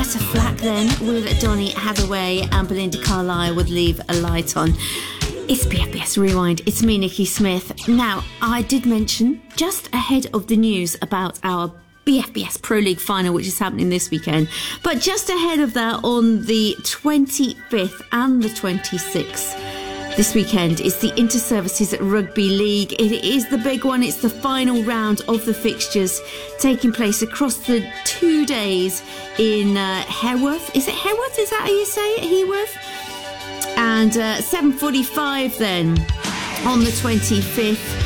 Roberta Flack then with Donny Hathaway and Belinda Carlisle would Leave a Light On. It's BFBS Rewind. It's me, Nikki Smith. Now, I did mention just ahead of the news about our BFBS Pro League final, which is happening this weekend. But just ahead of that, on the 25th and the 26th, this weekend is the Inter-Services Rugby League. It is the big one. It's the final round of the fixtures taking place across the 2 days in Haworth. Is it Haworth? Is that how you say it? Haworth? And 7:45 then on the 25th.